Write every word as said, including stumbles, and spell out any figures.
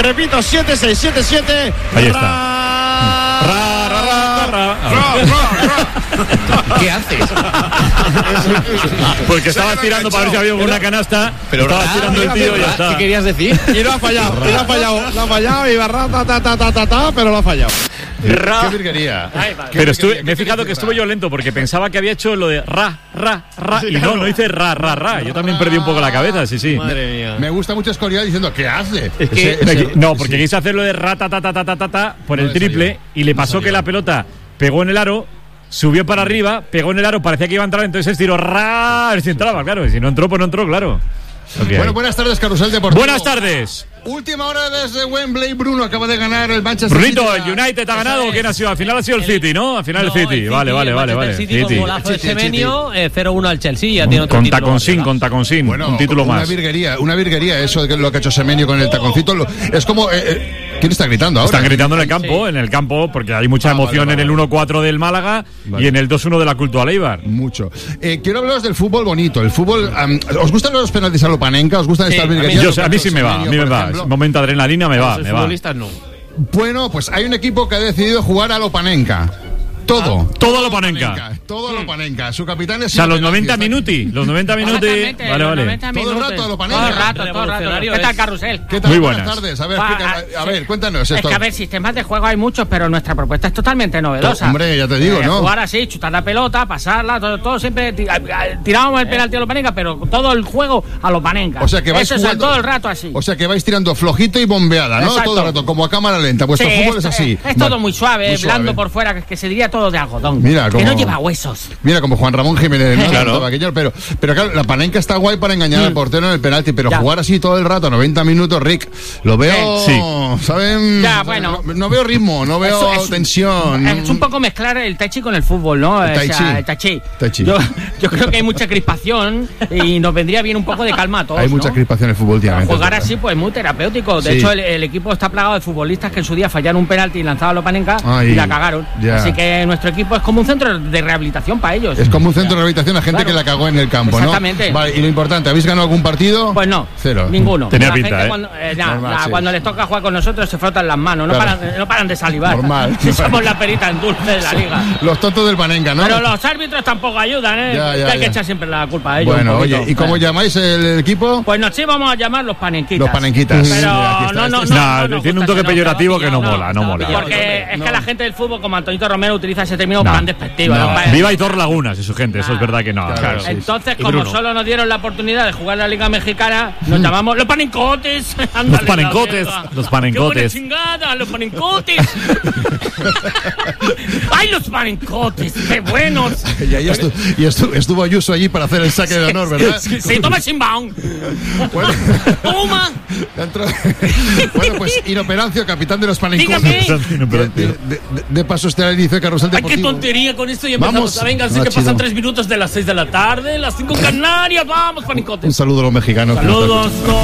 Repito, siete seis siete siete. Ahí está. Ra, ra, ra, ra. ¿Qué haces? Porque estabas tirando para ver si había una canasta, pero estabas tirando el tío y ya está. ¿Qué querías decir? Y lo ha fallado, y lo ha fallado, lo ha fallado y va ra, ta, ta, ta, ta, ta, ta, pero lo ha fallado. Ra. Qué virguería. Pero estuve, me he fijado que estuve yo lento porque pensaba que había hecho lo de ra, ra, ra. Sí, y no, claro. no hice ra, ra, ra. Yo también perdí un poco la cabeza, sí, sí. Madre mía. Me gusta mucho escorial diciendo ¿qué hace? Es que- Ese- ese- No, porque sí. quise hacer lo de ra, ta, ta, ta, ta, ta, ta, ta por No el le triple salió. y le No pasó salió. que la pelota pegó en el aro, subió para arriba, pegó en el aro, parecía que iba a entrar, entonces estiró ra, a ver si entraba, claro. Y si no entró, pues no entró, claro. Okay. Bueno, buenas tardes, Carrusel Deportivo. Buenas tardes. Última hora desde Wembley. Bruno acaba de ganar el Manchester Brunito, City. el United ha ganado. es. ¿Quién ha sido? Al final ha sido el City, ¿no? Al final No, el City. el Vale, vale, el vale, vale. Manchester City con golazo de City, City. Semenyo, eh, cero uno al Chelsea, ya tiene otro Con título. taconcín, arriba. con taconcín. Bueno, un título una más. virguería, una virguería eso de lo que ha hecho Semenyo con el taconcito. Lo- Es como... eh, eh, ¿quién está gritando ahora? Están gritando en el campo, en el campo, porque hay mucha Ah, emoción vale, vale, en el vale. uno cuatro del Málaga Vale. y en el dos uno de la Cultural Eibar. Mucho. Eh, quiero hablaros del fútbol bonito. El fútbol... am, ¿Os gustan los penaltis a lo Panenka? ¿Os gustan Sí, estas a mí- virguerías? Yo, Lo que a ha mí hecho sí me va, a Semenyo, mí me por va. ejemplo? Es momento de adrenalina, me va, Los me va. futbolistas no. Bueno, pues hay un equipo que ha decidido jugar a lo Panenka. Todo. Todo a lo Panenka. Todo a lo Panenka. Su capitán es... O sea, los Penalti, noventa está- minuti. Los noventa minuti. Exactamente, Vale, los vale. noventa Todo el minutos. rato a lo Panenka. Todo el rato, todo el rato. Revolucionario ¿Qué tal, es. Carrusel? ¿Qué tal? Muy buenas. buenas. tardes. A ver, Va, explica- a- a ver, sí. cuéntanos Es esto. que, a ver, sistemas de juego hay muchos, pero nuestra propuesta es totalmente novedosa. Hombre, ya te digo, Eh, ¿no? Jugar así, chutar la pelota, pasarla, todo, todo siempre. ti- a- a- Tirábamos el penalti a los Panenka, pero todo el juego a los Panenka. O sea que vais Eso es jugando- todo el rato así. O sea que vais tirando flojito y bombeada, ¿no? Exacto. Todo el rato, como a cámara lenta. Vuestro Sí, fútbol es así. Es, es Vale. todo muy suave, Muy suave. blando por fuera, que, que se diría todo de algodón. Mira, que como- no lleva huesos. Mira, como Juan Ramón Jiménez, ¿no? Claro. Tanto aquello, pero, pero claro, la Panenka está guay para engañar al portero en el penalti, pero Ya. jugar así todo el rato, noventa minutos, Rick, lo veo, Sí. ¿saben? Ya, bueno. No, no veo ritmo, no veo Eso es- tensión. Es un poco mezclar el tai chi con el fútbol, ¿no? El tai O sea, chi. el tai chi. Tai chi. Yo, yo creo que hay mucha crispación y nos vendría bien un poco de calma a todos. Hay mucha ¿no? crispación en el fútbol últimamente. Jugar es verdad. así, pues muy terapéutico. De Sí. hecho, el, el equipo está plagado de futbolistas que en su día fallaron un penalti y lanzaban a los Panenka Ay, y la cagaron. ya. Así que nuestro equipo es como un centro de rehabilitación para ellos. Es como un centro de rehabilitación a gente Claro. que la cagó en el campo, ¿no? Exactamente. Vale, y lo importante, ¿habéis ganado algún partido? Pues no, Cero. ninguno. Tenía La pinta, gente ¿eh? Cuando, eh, nah, Normal, nah, sí. cuando les toca jugar con nosotros se frotan las manos, no, Claro. paran, no paran de salivar. Normal. Si somos la perita en dulce de la liga. Los tontos del Panenka, ¿no? Pero los árbitros tampoco ayudan, ¿eh? Ya, ya, Que hay que ya. echar siempre la culpa a ellos. Bueno, un poquito. oye, ¿y cómo Eh. llamáis el equipo? Pues nos íbamos a llamar los panenquitas. Los panenquitas. Pero Mira, aquí está, no, no, este- no. Nah, no nos tiene un gusta toque ese nombre, peyorativo que no no, mola, no mola. Porque es No. que la gente del fútbol, como Antonito Romero, utiliza ese término No. tan despectivo. No. ¿no? Viva Hitor Lagunas y su gente, eso es verdad que no. Claro, claro. sí. Entonces, Y como Bruno. solo nos dieron la oportunidad de jugar la Liga Mexicana, nos llamamos los panencotes. Ándale, Los panencotes, la verga. los panencotes. ¡Qué buena chingada, los panencotes! ¡Ay, los panencotes! ¡Qué buenos! Y, ahí estu- y estu- estuvo Ayuso allí para hacer el saque de honor, ¿verdad? ¡Sí, toma Simbaum! Bueno, ¡Toma! dentro- bueno, pues Inoperancio, capitán de los Dígame. Panencotes. De, de- de- de paso usted al inicio de Carrusel ¡Ay, qué Deportivo. tontería con esto! Y empezamos. Vamos. Venga, así Ah, que chido. pasan tres minutos de las seis de la tarde, las cinco en Canarias. ¡Vamos, panencotes! Un saludo a los mexicanos. que nos están Saludos. escuchando.